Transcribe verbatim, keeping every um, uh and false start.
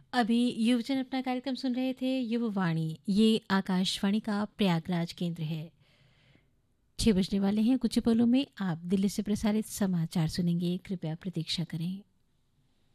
अभी युवजन अपना कार्यक्रम सुन रहे थे युववाणी। ये आकाशवाणी का प्रयागराज केंद्र है। छह बजने वाले हैं। कुछ ही पलों में आप दिल्ली से प्रसारित समाचार सुनेंगे। कृपया प्रतीक्षा करें।